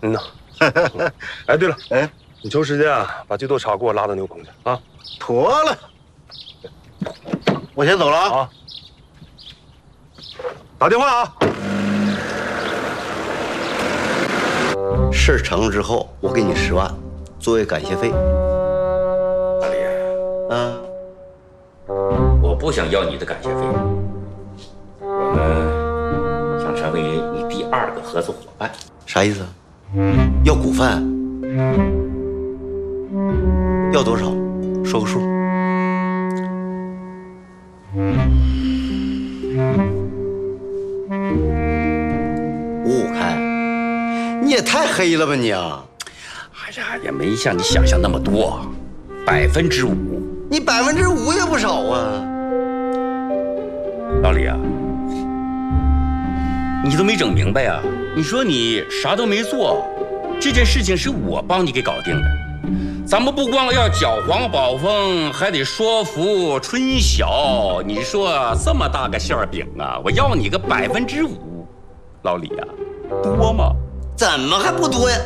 嗯呐。哎，对了，哎，你抽时间啊，把这垛茶给我拉到牛棚去啊。 妥了，我先走了啊。 啊。打电话啊。 事成之后，我给你10万，作为感谢费。 大李，我不想要你的感谢费，我们想成为你第2个合作伙伴。 啥意思？要股份？要多少？说个数。55开，你也太黑了吧你啊！ 哎呀，也没像你想象那么多，5%。 你5%也不少啊！ 老李啊，你都没整明白啊！你说你啥都没做，这件事情是我帮你给搞定的。咱们不光要搅黄宝丰，还得说服春晓。你说这么大个馅饼啊，我要你个5%，老李啊，多吗？ 怎么还不多呀？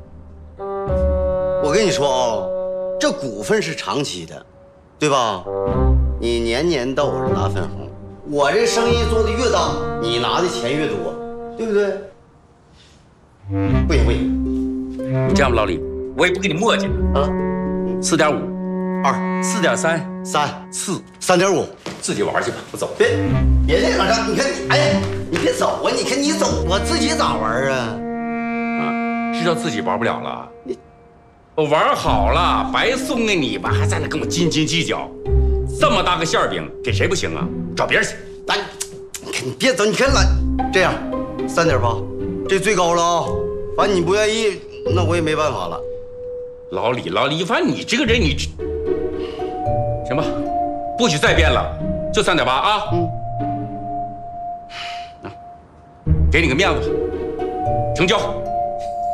我跟你说啊，这股份是长期的，对吧？你年年到我这拿分红，我这生意做得越大，你拿的钱越多，对不对？不行不行， 这样吧，老李，我也不跟你磨叽了啊，4.5、 2、 4.3、 3、 4、 3.5， 自己玩去吧，我走。 别这样干，你看你，哎，你别走啊！你看你走啊，自己咋玩啊？ 知道自己玩不了了，我玩好了，白送给你吧，还在那跟我斤斤计较。这么大个馅饼，给谁不行啊？找别人去。 来，你看你别走，你看来这样，3.8，这最高了啊！反正你不愿意，那我也没办法了。 老李，反正你这个人，你行吧，不许再变了，就3.8啊。给你个面子，成交。